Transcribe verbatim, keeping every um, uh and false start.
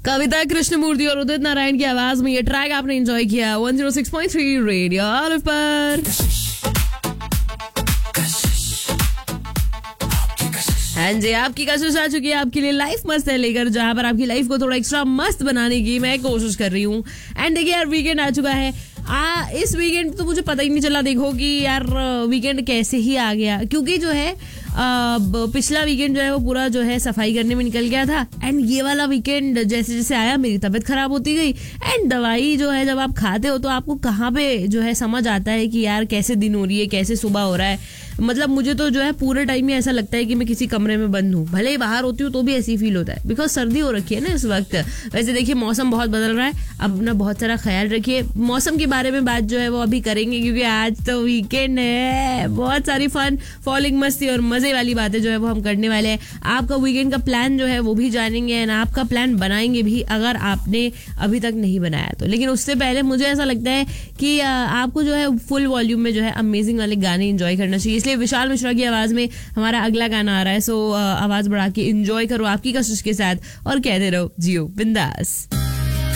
कविता कृष्णमूर्ति और उदित नारायण की आवाज में ये ट्रैक आपने एंजॉय किया one zero six point three radio olive पर। हाँ जी, आपकी कशिश आ चुकी है आपके लिए लाइफ मस्त है लेकर, जहां पर आपकी लाइफ को थोड़ा एक्स्ट्रा मस्त बनाने की मैं कोशिश कर रही हूँ। एंड देखिए यार, वीकेंड आ चुका है। आ, इस वीकेंड तो मुझे पता ही नहीं चला, देखो कि यार वीकेंड कैसे ही आ गया, क्योंकि जो है आ, पिछला वीकेंड जो है वो पूरा जो है सफाई करने में निकल गया था। एंड ये वाला वीकेंड जैसे जैसे आया मेरी तबीयत खराब होती गई। एंड दवाई जो है जब आप खाते हो तो आपको कहाँ पे जो है समझ आता है कि यार कैसे दिन हो रही है, कैसे सुबह हो रहा है। मतलब मुझे तो जो है पूरे टाइम में ऐसा लगता है कि मैं किसी कमरे में बंद हूँ, भले ही बाहर होती हूँ तो भी ऐसे ही फील होता है, बिकॉज सर्दी हो रखी है ना इस वक्त। वैसे देखिए मौसम बहुत बदल रहा है, अब अपना बहुत सारा ख्याल रखिए। मौसम के बारे में बात जो है वो अभी करेंगे, क्योंकि आज तो वीकेंड है। बहुत सारी फन फॉलिंग मस्ती और मजे वाली बातें जो है वो हम करने वाले हैं। आपका वीकेंड का प्लान जो है वो भी जानेंगे एंड आपका प्लान बनाएंगे भी, अगर आपने अभी तक नहीं बनाया तो। लेकिन उससे पहले मुझे ऐसा लगता है कि आपको जो है फुल वॉल्यूम में जो है अमेजिंग वाले गाने एंजॉय करना चाहिए। इसलिए विशाल मिश्रा की आवाज में हमारा अगला गाना आ रहा है। सो आवाज बढ़ा के एंजॉय करो आपकी कशिश के साथ और कहते रहो जियो बिंदास।